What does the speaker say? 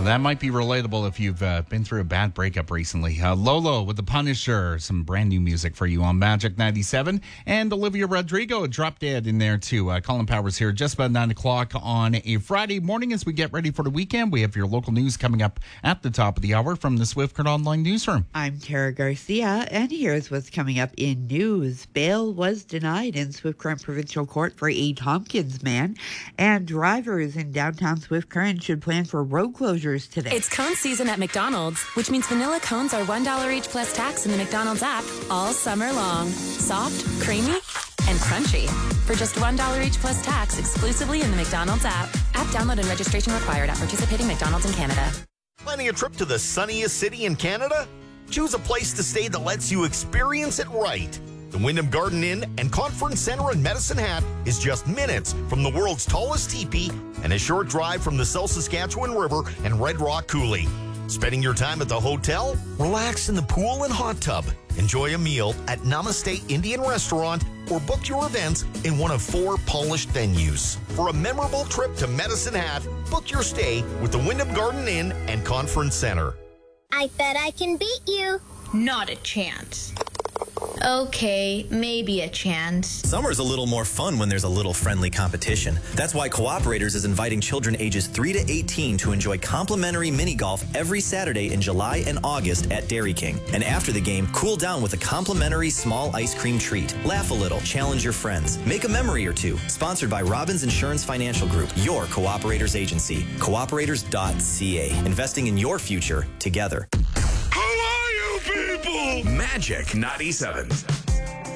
Well, that might be relatable if you've been through a bad breakup recently. Lolo with The Punisher, some brand new music for you on Magic 97. And Olivia Rodrigo, Drop Dead in there too. Colin Powers here just about 9 o'clock on a Friday morning as we get ready for the weekend. We have your local news coming up at the top of the hour from the Swift Current Online Newsroom. I'm Tara Garcia, and here's what's coming up in news. Bail was denied in Swift Current Provincial Court for a Tompkins man, and drivers in downtown Swift Current should plan for road closures today. It's cone season at McDonald's, which means vanilla cones are $1 each plus tax in the McDonald's app all summer long. Soft, creamy, and crunchy. For just $1 each plus tax exclusively in the McDonald's app. App download and registration required at participating McDonald's in Canada. Planning a trip to the sunniest city in Canada? Choose a place to stay that lets you experience it right. The Wyndham Garden Inn and Conference Center in Medicine Hat is just minutes from the world's tallest teepee and a short drive from the South Saskatchewan River and Red Rock Coulee. Spending your time at the hotel? Relax in the pool and hot tub. Enjoy a meal at Namaste Indian Restaurant or book your events in one of 4 polished venues. For a memorable trip to Medicine Hat, book your stay with the Wyndham Garden Inn and Conference Center. I bet I can beat you. Not a chance. Okay, maybe a chance. Summer's a little more fun when there's a little friendly competition. That's why Cooperators is inviting children ages 3 to 18 to enjoy complimentary mini golf every Saturday in July and August at Dairy King. And after the game, cool down with a complimentary small ice cream treat. Laugh a little, challenge your friends, make a memory or two. Sponsored by Robbins Insurance Financial Group, your Cooperators agency. Cooperators.ca. Investing in your future together. Magic 97.